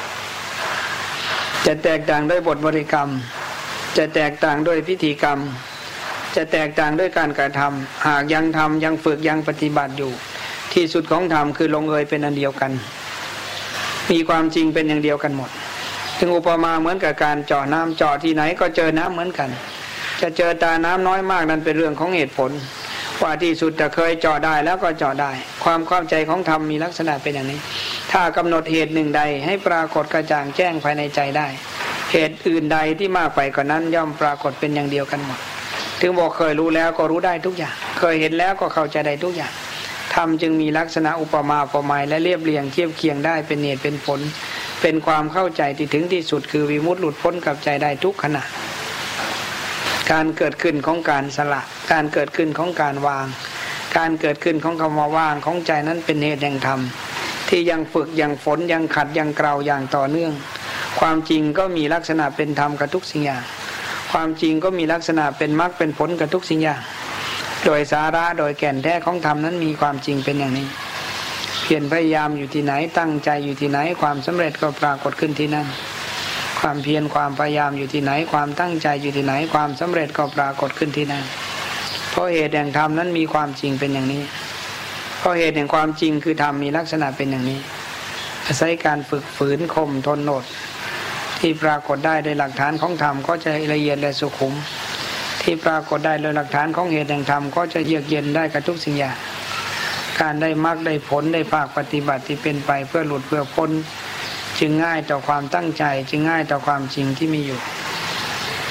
จะแตกต่างด้วยบทบริกรรมจะแตกต่างด้วยพิธีกรรมจะแตกต่างด้วยการกระทำหากยังทำยังฝึกยังปฏิบัติอยู่ที่สุดของธรรมคือลงเอยเป็นอันเดียวกันมีความจริงเป็นอย่างเดียวกันหมดถึงอุปมาเหมือนกับการเจาะน้ำเจาะที่ไหนก็เจอน้ำเหมือนกันจะเจอตาน้ำน้อยมากนั้นเป็นเรื่องของเหตุผลว่าที่สุดจะเคยเจาะได้แล้วก็เจาะได้ความเข้าใจของธรรมมีลักษณะเป็นอย่างนี้ถ้ากำหนดเหตุหนึ่งใดให้ปรากฏกระจ่างแจ้งภายในใจได้เหตุอื่นใดที่มากไปกว่านั้นย่อมปรากฏเป็นอย่างเดียวกันหมดถึงบอกเคยรู้แล้วก็รู้ได้ทุกอย่างเคยเห็นแล้วก็เข้าใจได้ทุกอย่างธรรมจึงมีลักษณะอุปมาอุปไมยและเรียบเรียงเทียบเคียงได้เป็นเหตุเป็นผลเป็นความเข้าใจที่ถึงที่สุดคือวิมุตติหลุดพ้นกับใจได้ทุกขณะการเกิดขึ้นของการสละการเกิดขึ้นของการวางการเกิดขึ้นของคำว่าว่างของใจนั้นเป็นเหตุแห่งธรรมที่ยังฝึกยังฝนยังขัดยังเกลาอย่างต่อเนื่องความจริงก็มีลักษณะเป็นธรรมกับทุกสิ่งอย่างความจริงก็มีลักษณะเป็นมรรคเป็นผลกับทุกสิ่งอย่างโดยสาระโดยแก่นแท้ของธรรมนั้นมีความจริงเป็นอย่างนี้เพียรพยายามอยู่ที่ไหนตั้งใจอยู่ที่ไหนความสำเร็จก็ปรากฏขึ้นที่นั่นความเพียรความพยายามอยู่ที่ไหนความตั้งใจอยู่ที่ไหนความสำเร็จก็ปรากฏขึ้นที่นั่นเพราะเหตุแห่งธรรมนั้นมีความจริงเป็นอย่างนี้เพราะเหตุแห่งความจริงคือธรรมมีลักษณะเป็นอย่างนี้อาศัยการฝึกฝืนข่มทนอดที่ปรากฏได้โดยหลักฐานของธรรมก็จะละเอียดและสุขุมที่ปรากฏได้โดยหลักฐานของเหตุแห่งธรรมก็จะเยือกเย็นได้กับทุกสิ่งอย่างการได้มรรคได้ผลได้ภาคปฏิบัติที่เป็นไปเพื่อหลุดเพื่อพ้นจึงง่ายต่อความตั้งใจจึงง่ายต่อความจริงที่มีอยู่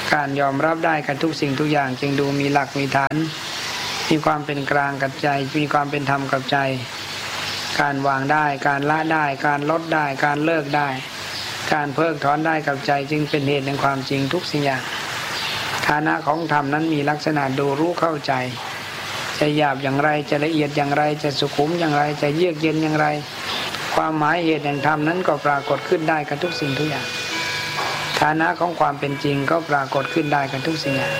การยอมรับได้กับทุกสิ่งทุกอย่างจึงดูมีหลักมีฐานมีความเป็นกลางกับใจมีความเป็นธรรมกับใจการวางได้การละได้การลดได้การเลิกได้การเพิกถอนได้กับใจจึงเป็นเหตุแห่งความจริงทุกสิ่งอย่างฐานะของธรรมนั้นมีลักษณะดูรู้เข้าใจจะหยาบอย่างไรจะละเอียดอย่างไรจะสุขุมอย่างไรจะเยือกเย็นอย่างไรความหมายเหตุแห่งธรรมนั้นก็ปรากฏขึ้นได้กับทุกสิ่งทุกอย่างฐานะของความเป็นจริงก็ปรากฏขึ้นได้กับทุกสิ่งอย่าง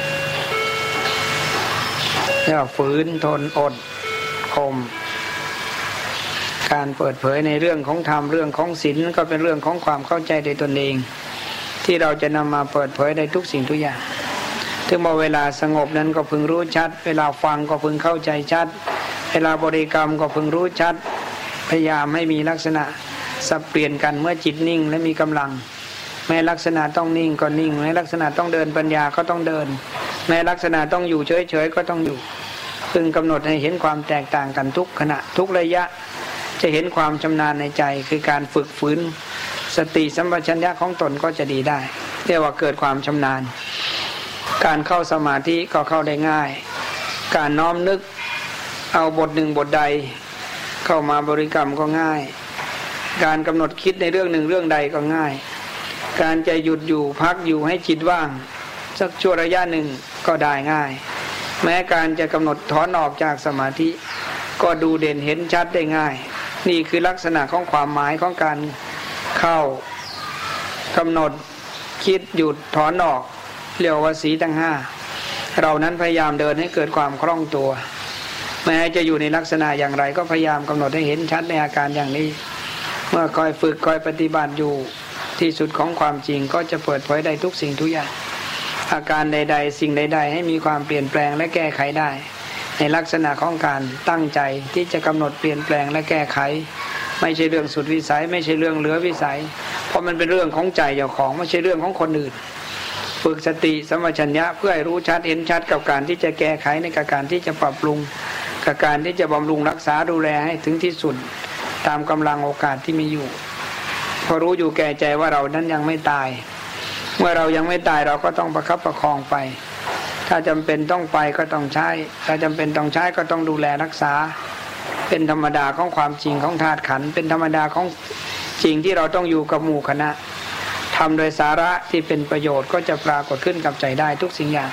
เรียกว่าฝืนทนอดข่มการเปิดเผยในเรื่องของธรรมเรื่องของศีลก็เป็นเรื่องของความเข้าใจในตนเองที่เราจะนำมาเปิดเผยในทุกสิ่งทุกอย่างถึงเวลาสงบนั้นก็พึงรู้ชัดเวลาฟังก็พึงเข้าใจชัดเวลาบริกรรมก็พึงรู้ชัดพยายามให้มีลักษณะสับเปลี่ยนกันเมื่อจิตนิ่งและมีกำลังแม้ลักษณะต้องนิ่งก็นิ่งแม้ลักษณะต้องเดินปัญญาก็ต้องเดินแม้ลักษณะต้องอยู่เฉยๆก็ต้องอยู่พึงกำหนดให้เห็นความแตกต่างกันทุกขณะทุกระยะจะเห็นความชำนาญในใจคือการฝึกฝืนสติสัมปชัญญะของตนก็จะดีได้เรียกว่าเกิดความชำนาญการเข้าสมาธิก็เข้าได้ง่ายการน้อมนึกเอาบทหนึ่งบทใดเข้ามาบริกรรมก็ง่ายการกำหนดคิดในเรื่องหนึ่งเรื่องใดก็ง่ายการจะหยุดอยู่พักอยู่ให้จิตว่างสักชั่วระยะหนึ่งก็ได้ง่ายแม้การจะกำหนดถอนออกจากสมาธิก็ดูเด่นเห็นชัดได้ง่ายนี่คือลักษณะของความหมายของการเข้ากำหนดคิดหยุดถอนออกเรียกว่าสีทั้งห้าเรานั้นพยายามเดินให้เกิดความคล่องตัวแม้จะอยู่ในลักษณะอย่างไรก็พยายามกำหนดให้เห็นชัดในอาการอย่างนี้เมื่อคอยฝึกคอยปฏิบัติอยู่ที่สุดของความจริงก็จะเปิดเผยได้ทุกสิ่งทุกอย่างอาการใดๆสิ่งใดๆให้มีความเปลี่ยนแปลงและแก้ไขได้ในลักษณะของการตั้งใจที่จะกำหนดเปลี่ยนแปลงและแก้ไขไม่ใช่เรื่องสุดวิสัยไม่ใช่เรื่องเหลือวิสัยเพราะมันเป็นเรื่องของใจเจ้าของไม่ใช่เรื่องของคนอื่นฝึกสติสัมปชัญญะเพื่อให้รู้ชัดเห็นชัดกับการที่จะแก้ไขในการที่จะปรับปรุงกับการที่จะบำรุงรักษาดูแลให้ถึงที่สุดตามกำลังโอกาสที่มีอยู่พอรู้อยู่แก่ใจว่าเรานั้นยังไม่ตายเมื่อเรายังไม่ตายเราก็ต้องประคับประคองไปถ้าจำเป็นต้องไปก็ต้องใช้ถ้าจำเป็นต้องใช้ก็ต้องดูแลรักษาเป็นธรรมดาของความจริงของธาตุขันธ์เป็นธรรมดาของจริงที่เราต้องอยู่กับหมู่คณะทำโดยสาระที่เป็นประโยชน์ก็จะปรากฏขึ้นกับใจได้ทุกสิ่งอย่าง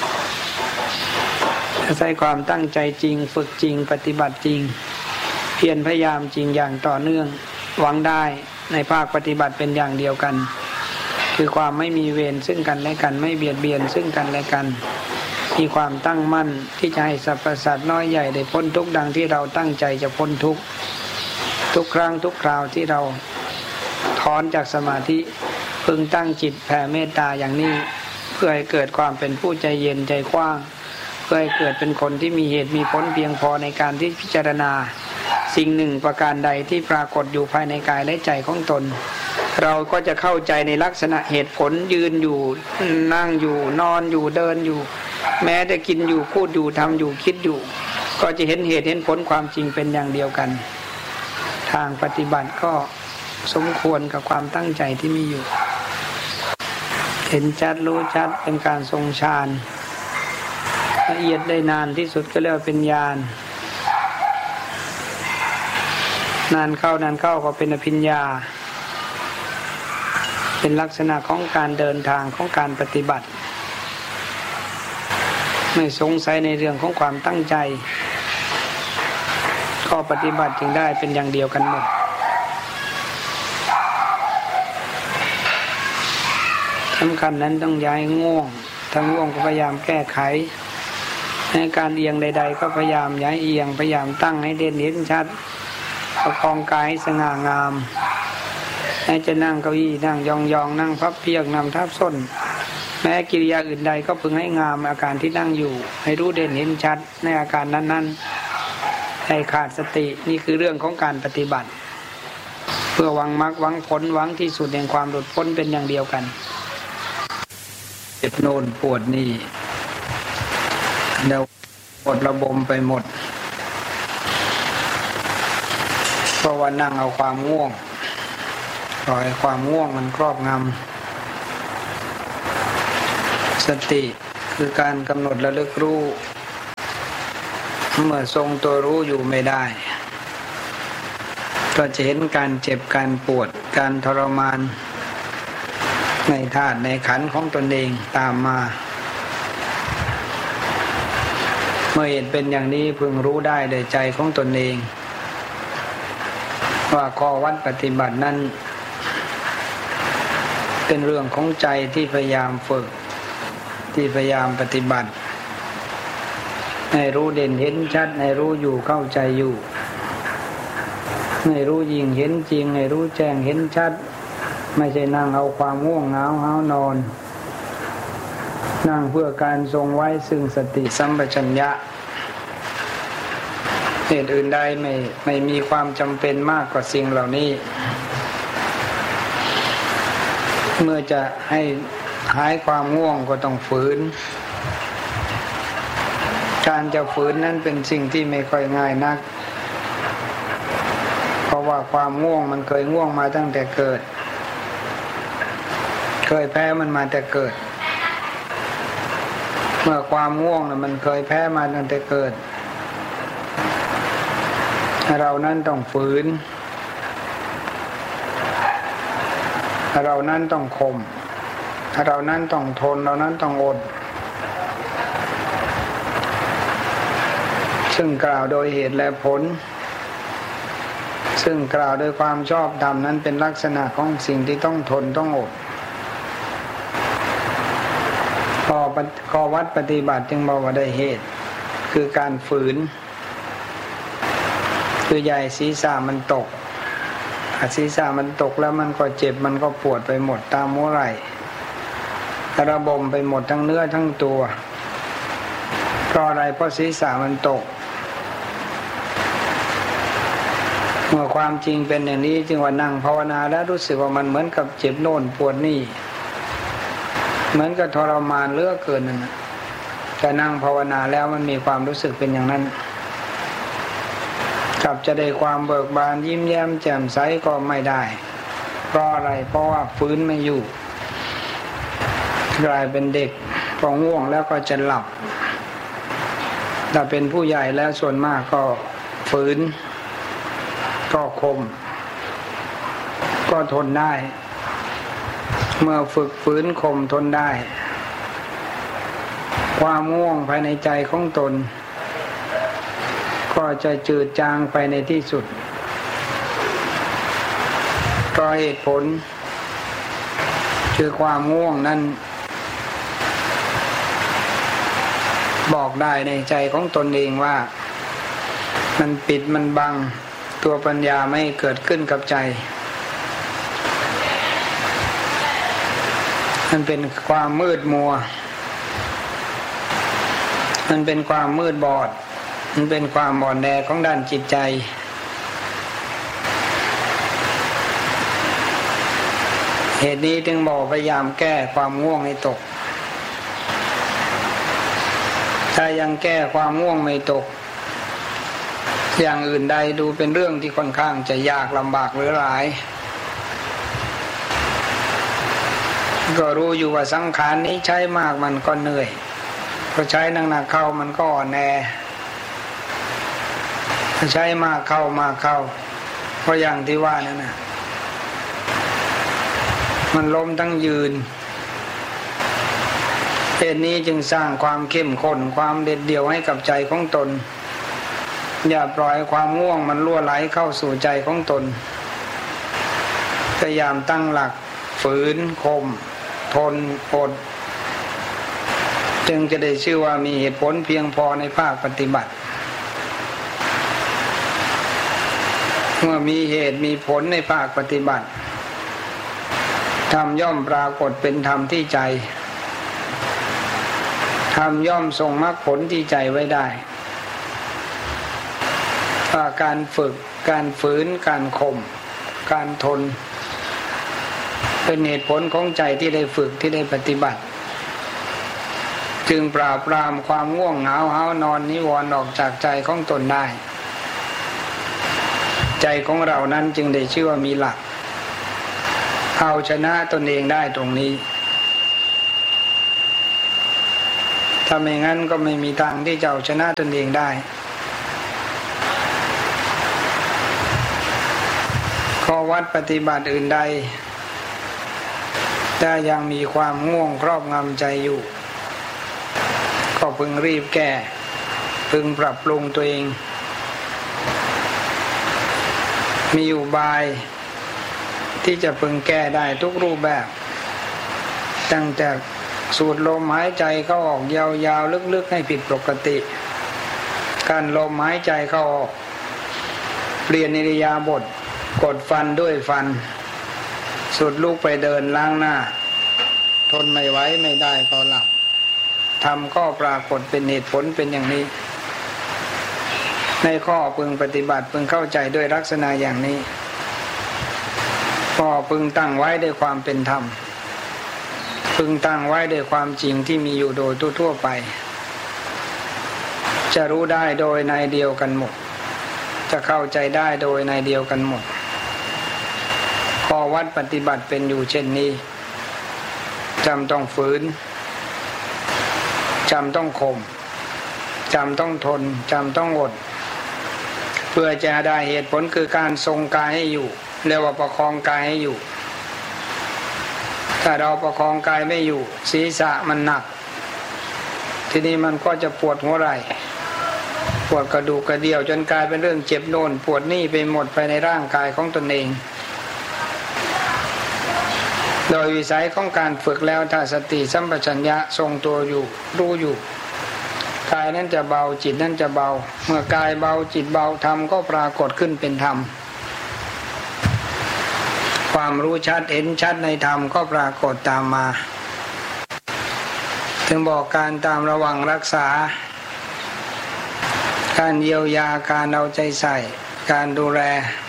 อาศัยความตั้งใจจริงฝึกจริงปฏิบัติจริงเพียรพยายามจริงอย่างต่อเนื่องหวังได้ในภาคปฏิบัติเป็นอย่างเดียวกันคือความไม่มีเวรซึ่งกันและกันไม่เบียดเบียนซึ่งกันและกันมีความตั้งมั่นที่จะให้สรรพสัตว์น้อยใหญ่ได้พ้นทุกข์ดังที่เราตั้งใจจะพ้นทุกข์ทุกครั้งทุกคราวที่เราถอนจากสมาธิพึงตั้งจิตแผ่เมตตาอย่างนี้เพื่อให้เกิดความเป็นผู้ใจเย็นใจกว้างเพื่อให้เกิดเป็นคนที่มีเหตุมีผลเพียงพอในการที่พิจารณาสิ่งหนึ่งประการใดที่ปรากฏอยู่ภายในกายและใจของตนเราก็จะเข้าใจในลักษณะเหตุผลยืนอยู่นั่งอยู่นอนอยู่เดินอยู่แม้แต่กินอยู่พูดอยู่ทำอยู่คิดอยู่ก็จะเห็นเหตุเห็นผลความจริงเป็นอย่างเดียวกันทางปฏิบัติก็สมควรกับความตั้งใจที่มีอยู่เห็นชัดรู้ชัดเป็นการทรงฌานละเอียดได้นานที่สุดก็เรียกว่าเป็นญาณนานเข้าก็เป็นอภิญญาเป็นลักษณะของการเดินทางของการปฏิบัติไม่สงสัยในเรื่องของความตั้งใจก็ปฏิบัติจึงได้เป็นอย่างเดียวกันหมดสำคัญนั้นต้องย้ายง่วงถ้าง่วงก็พยายามแก้ไขในการเอียงใดๆก็พยายามย้ายเอียงพยายามตั้งให้เด่นเห็นชัดประคองกายให้สง่างามให้จะนั่งเก้าอี้นั่งยองๆนั่งพับเพียบนำทับส้นแม้กิริยาอื่นใดก็พึงให้งามอาการที่นั่งอยู่ให้รู้เด่นเห็นชัดในอาการนั้นๆให้ขาดสตินี่คือเรื่องของการปฏิบัติเพื่อหวังมรรคหวังผลหวังที่สุดแห่งความหลุดพ้นเป็นอย่างเดียวกันเจ็บโน่นปวดนี่เดี๋ยวปวดระบมไปหมดเพราะว่านั่งเอาความง่วงปล่อยความง่วงมันครอบงำสติคือการกำหนดระลึกรู้เมื่อทรงตัวรู้อยู่ไม่ได้ก็จะเห็นการเจ็บการปวดการทรมานในธาตุในขันธ์ของตนเองตามมาเมื่อเห็นเป็นอย่างนี้พึงรู้ได้โดยใจของตนเองว่าข้อวัดปฏิบัตินั้นเป็นเรื่องของใจที่พยายามฝึกที่พยายามปฏิบัติให้รู้เด่นเห็นชัดให้รู้อยู่เข้าใจอยู่ให้รู้ยิ่งเห็นจริงให้รู้แจ้งเห็นชัดไม่ใช่นั่งเอาความง่วงเหงาหาวนอนนั่งเพื่อการทรงไว้ซึ่งสติสัมปชัญญะเหตุอื่นใดไม่มีความจำเป็นมากกว่าสิ่งเหล่านี้เมื่อจะให้หายความง่วงก็ต้องฝืนการจะฝืนนั้นเป็นสิ่งที่ไม่ค่อยง่ายนักเพราะว่าความง่วงมันเคยง่วงมาตั้งแต่เกิดเคยแพ้มันมาแต่เกิดเมื่อความง่วงมันเคยแพ้มาตั้งแต่เกิดเรานั้นต้องฝืนเรานั้นต้องข่มเรานั้นต้องทนเรานั้นต้องอดซึ่งกล่าวโดยเหตุและผลซึ่งกล่าวโดยความชอบธรรมนั้นเป็นลักษณะของสิ่งที่ต้องทนต้องอดข้อวัดปฏิบัติจึงบอกว่าได้เหตุคือการฝืนคือใหญ่ศีรษะมันตกศีรษะมันตกแล้วมันก็เจ็บมันก็ปวดไปหมดตามหัวไหล่ระบมไปหมดทั้งเนื้อทั้งตัวเพราะอะไรเพราะศีรษะมันตกเมื่อความจริงเป็นอย่างนี้จึงว่านั่งภาวนาแล้วรู้สึกว่ามันเหมือนกับเจ็บโน่นปวดนี่เหมือนกับทรมานเหลือเกินนั่นนะแต่นั่งภาวนาแล้วมันมีความรู้สึกเป็นอย่างนั้นกลับจะได้ความเบิกบานยิ้มแย้มแจ่มใสก็ไม่ได้เพราะอะไรเพราะว่าฟื้นไม่อยู่กลายเป็นเด็กพอง่วงแล้วก็จะหลับถ้าเป็นผู้ใหญ่แล้วส่วนมากก็ฝืนก็ข่มก็ทนได้เมื่อฝึกฝืนข่มทนได้ความง่วงภายในใจของตนก็จะจืดจางไปในที่สุดเพราะเหตุผลคือความง่วงนั้นบอกได้ในใจของตนเองว่ามันปิดมันบังตัวปัญญาไม่เกิดขึ้นกับใจมันเป็นความมืดมัวมันเป็นความมืดบอดมันเป็นความอ่อนแอของด้านจิตใจเหตุนี้จึงบอกพยายามแก้ความง่วงให้ตกถ้ายังแก้ความง่วงไม่ตกอย่างอื่นใดดูเป็นเรื่องที่ค่อนข้างจะยากลำบากหรือหลายก็รู้อยู่ว่าสังขารนี้ใช้มากมันก็เหนื่อยพอใช้หนักๆเข้ามันก็อ่อนแอใช้มากเข้าเพราะอย่างที่ว่านั่นน่ะมันล้มทั้งยืนเหตุนี้จึงสร้างความเข้มข้นความเด็ดเดี่ยวให้กับใจของตนอย่าปล่อยความง่วงมันรั่วไหลเข้าสู่ใจของตนพยายามตั้งหลักฝืนข่มทนอดจึงจะได้ชื่อว่ามีเหตุผลเพียงพอในภาคปฏิบัติเมื่อมีเหตุมีผลในภาคปฏิบัติธรรมย่อมปรากฏเป็นธรรมที่ใจธรรมย่อมทรงมรรคผลที่ใจไว้ได้การฝึกการฝืนการข่มการทนเป็นเหตุผลของใจที่ได้ฝึกที่ได้ปฏิบัติจึงปราบปรามความง่วงเหงาหาวนอนนิวรณ์ออกจากใจของตนได้ใจของเรานั้นจึงได้ชื่อว่ามีหลักเอาชนะตนเองได้ตรงนี้ถ้าไม่งั้นก็ไม่มีทางที่จะเอาชนะตนเองได้ข้อวัดปฏิบัติอื่นใดถ้ายังมีความง่วงครอบงำใจอยู่ก็พึงรีบแก้พึงปรับปรุงตัวเองมีอุบายที่จะพึงแก้ได้ทุกรูปแบบตั้งแต่สูดลมหายใจเข้าออกยาวๆลึกๆให้ผิดปกติการลมหายใจเข้าออกเปลี่ยนอิริยาบถกดฟันด้วยฟันสุดลุกไปเดินล้างหน้าทนไม่ไหวไม่ได้ก็หลับทำก็ปรากฏเป็นเหตุผลเป็นอย่างนี้ในข้อพึงปฏิบัติพึงเข้าใจด้วยลักษณะอย่างนี้ก็พึงตั้งไว้ด้วยความเป็นธรรมพึงตั้งไว้ด้วยความจริงที่มีอยู่โดยทั่วไปจะรู้ได้โดยในเดียวกันหมดจะเข้าใจได้โดยในเดียวกันหมดข้อวัดปฏิบัติเป็นอยู่เช่นนี้จำต้องฝืนจำต้องข่มจำต้องทนจำต้องอดเพื่อจะได้เหตุผลคือการทรงกายให้อยู่เรียกว่าประคองกายให้อยู่ถ้าเราประคองกายไม่อยู่ศีรษะมันหนักทีนี้มันก็จะปวดหัวไหล่ปวดกระดูกกระเดี่ยวจนกลายเป็นเรื่องเจ็บโน่นปวดนี่ไปหมดภายในร่างกายของตนเองโดยวิสัยของการฝึกแล้วถ้าสติสัมปชัญญะทรงตัวอยู่รู้อยู่กายนั้นจะเบาจิตนั้นจะเบาเมื่อกายเบาจิตเบาธรรมก็ปรากฏขึ้นเป็นธรรมความรู้ชัดเห็นชัดในธรรมก็ปรากฏตามมาถึงบอกการตามระวังรักษาการเยียวยาการเอาใจใส่การดูแล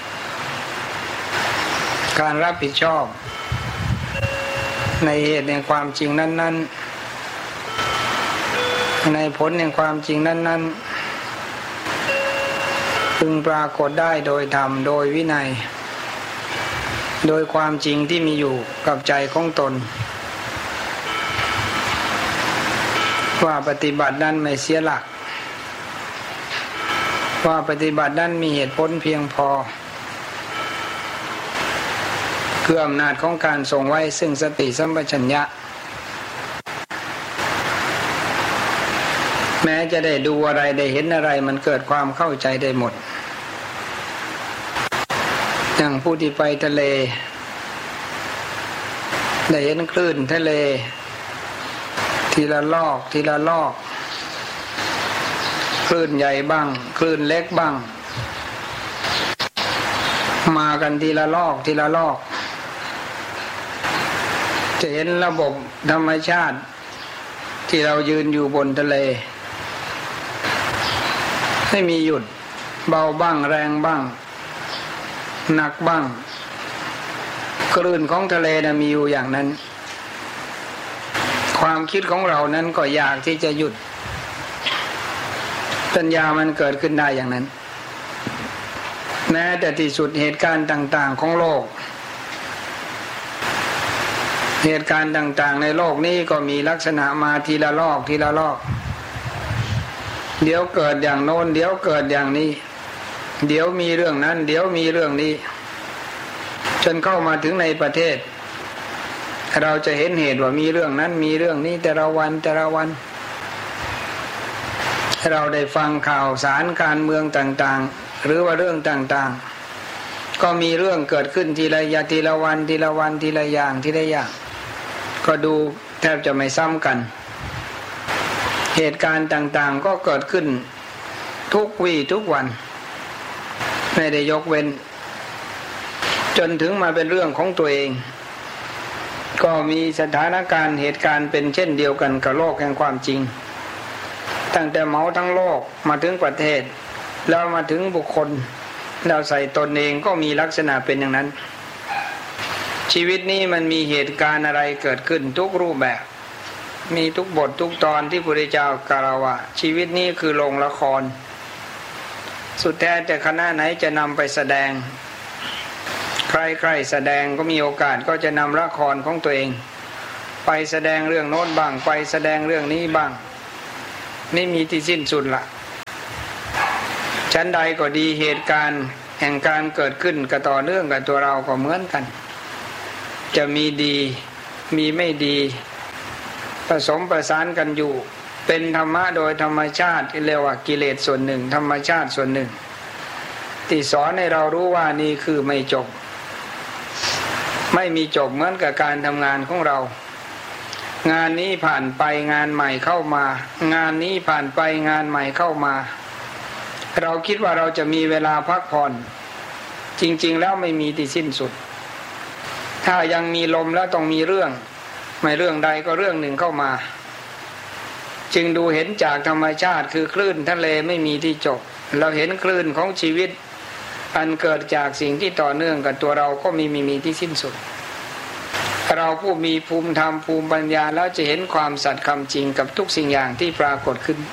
การรับผิดชอบในเหตุแห่งความจริงนั้นๆในผลแห่งความจริงนั้นๆพึงปรากฏได้โดยธรรมโดยวินัยโดยความจริงที่มีอยู่กับใจของตนว่าปฏิบัตินั้นไม่เสียหลักว่าปฏิบัตินั้นมีเหตุผลเพียงพอคืออำนาจของการทรงไว้ซึ่งสติสัมปชัญญะแม้จะได้ดูอะไรได้เห็นอะไรมันเกิดความเข้าใจได้หมดอย่างผู้ที่ไปทะเลได้เห็นคลื่นทะเลทีละลอกทีละลอกคลื่นใหญ่บ้างคลื่นเล็กบ้างมากันทีละลอกทีละลอกจะเห็นระบบธรรมชาติที่เรายืนอยู่บนทะเลไม่มีหยุดเบาบ้างแรงบ้างหนักบ้างคลื่นของทะเลนะมีอยู่อย่างนั้นความคิดของเรานั้นก็อยากที่จะหยุดปัญญามันเกิดขึ้นได้อย่างนั้นแม้แต่ที่สุดเหตุการณ์ต่างๆของโลกเหตุการณ์ต่างๆในโลกนี้ก็มีลักษณะมาทีละลอกทีละลอกเดี๋ยวเกิดอย่างโน้นเดี๋ยวเกิดอย่างนี้เดี๋ยวมีเรื่องนั้นเดี๋ยวมีเรื่องนี้จนเข้ามาถึงในประเทศเราจะเห็นเหตุว่ามีเรื่องนั้นมีเรื่องนี้แต่ละวันเราได้ฟังข่าวสารการเมืองต่างๆหรือว่าเรื่องต่างๆก็มีเรื่องเกิดขึ้นทีละอย่างทีละวันทีละวันทีละอย่างทีละอย่างก็ดูแทบจะไม่ซ้ำกันเหตุการณ์ต่างๆก็เกิดขึ้นทุกวี่ทุกวันไม่ได้ยกเว้นจนถึงมาเป็นเรื่องของตัวเองก็มีสถานการณ์เหตุการณ์เป็นเช่นเดียวกันกับโลกแห่งความจริงตั้งแต่เหมาทั้งโลกมาถึงประเทศแล้วมาถึงบุคคลเราใส่ตนเองก็มีลักษณะเป็นอย่างนั้นชีวิตนี้มันมีเหตุการณ์อะไรเกิดขึ้นทุกรูปแบบมีทุกบททุกตอนที่พระพุทธเจ้ากล่าวว่าชีวิตนี้คือโรงละครสุดแท้แต่คณะไหนจะนำไปแสดงใครๆแสดงก็มีโอกาสก็จะนำละครของตัวเองไปแสดงเรื่องโน้นบ้างไปแสดงเรื่องนี้บ้างไม่มีที่สิ้นสุดละชั้นใดก็ดีเหตุการณ์แห่งการเกิดขึ้นกับต่อเนื่องกับตัวเราก็เหมือนกันจะมีดีมีไม่ดีผสมประสานกันอยู่เป็นธรรมะโดยธรรมชาติที่เรียกว่ากิเลสส่วนหนึ่งธรรมชาติส่วนหนึ่งที่สอนให้เรารู้ว่านี่คือไม่จบไม่มีจบเหมือนกับการทำงานของเรางานนี้ผ่านไปงานใหม่เข้ามางานนี้ผ่านไปงานใหม่เข้ามาเราคิดว่าเราจะมีเวลาพักผ่อนจริงๆแล้วไม่มีที่สิ้นสุดถ้ายังมีลมแล้วต้องมีเรื่องไม่เรื่องใดก็เรื่องหนึ่งเข้ามาจึงดูเห็นจากธรรมชาติคือคลื่นทะเลไม่มีที่จบเราเห็นคลื่นของชีวิตอันเกิดจากสิ่งที่ต่อเนื่องกับตัวเราก็มีที่สิ้นสุดเราผู้มีภูมิธรรมภูมิปัญญาแล้วจะเห็นความสัตย์คำจริงกับทุกสิ่งอย่างที่ปรากฏขึ้น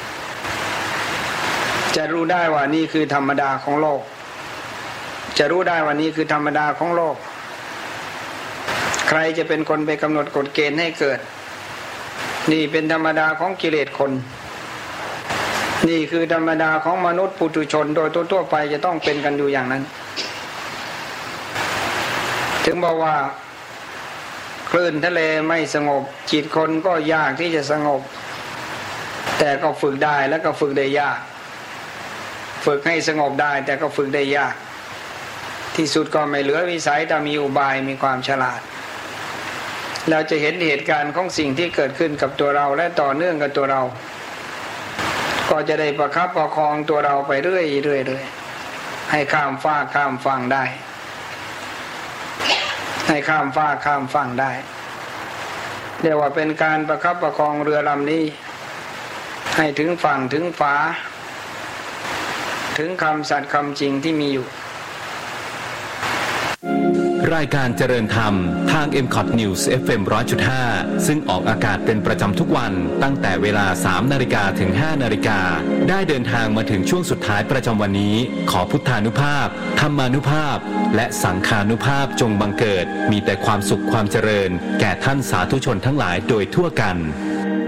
จะรู้ได้ว่านี่คือธรรมดาของโลกจะรู้ได้ว่านี่คือธรรมดาของโลกใครจะเป็นคนไปกำหนดกฎเกณฑ์ให้เกิดนี่เป็นธรรมดาของกิเลสคนนี่คือธรรมดาของมนุษย์ปุถุชนโดยทั่วไปจะต้องเป็นกันอยู่อย่างนั้นถึงบอกว่าคลื่นทะเลไม่สงบจิตคนก็ยากที่จะสงบแต่ก็ฝึกได้แล้วก็ฝึกได้ยากฝึกให้สงบได้แต่ก็ฝึกได้ยากที่สุดก็ไม่เหลือวิสัยแต่มีอุบายมีความฉลาดเราจะเห็นเหตุการณ์ของสิ่งที่เกิดขึ้นกับตัวเราและต่อเนื่องกับตัวเราก็จะได้ประคับประคองตัวเราไปเรื่อยๆให้ข้ามฟ้าข้ามฝั่งได้ให้ข้ามฟ้าข้ามฝั่งได้เรียกว่าเป็นการประคับประคองเรือลำนี้ให้ถึงฝั่งถึงฝาถึงคำสัตย์คำจริงที่มีอยู่รายการเจริญธรรมทาง MCOT News FM 100.5 ซึ่งออกอากาศเป็นประจำทุกวันตั้งแต่เวลา 3 นาฬิกาถึง 5 นาฬิกาได้เดินทางมาถึงช่วงสุดท้ายประจำวันนี้ขอพุทธานุภาพธรรมานุภาพและสังฆานุภาพจงบังเกิดมีแต่ความสุขความเจริญแก่ท่านสาธุชนทั้งหลายโดยทั่วกัน